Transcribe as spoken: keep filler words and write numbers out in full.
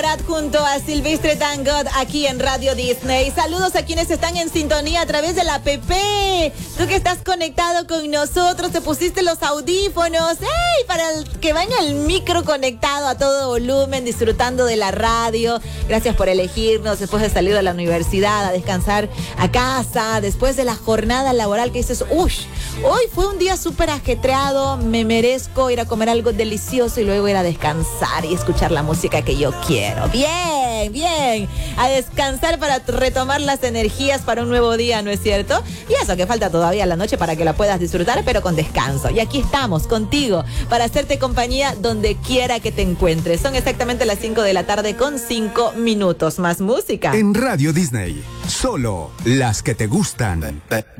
Junto a Silvestre Tangot aquí en Radio Disney. Saludos a quienes están en sintonía a través de la app. Tú que estás conectado con nosotros, te pusiste los audífonos. ¡Ey! Para el que va en el micro conectado a todo volumen, disfrutando de la radio. Gracias por elegirnos después de salir de la universidad, a descansar a casa, después de la jornada laboral que dices, uy, hoy fue un día súper ajetreado, me merezco ir a comer algo delicioso y luego ir a descansar y escuchar la música que yo quiero. Bien, bien. A descansar para retomar las energías para un nuevo día, ¿no es cierto? Y eso que falta todavía la noche para que la puedas disfrutar, pero con descanso. Y aquí estamos contigo para hacerte compañía donde quiera que te encuentres. Son exactamente las cinco de la tarde con cinco minutos. Más música. En Radio Disney, solo las que te gustan.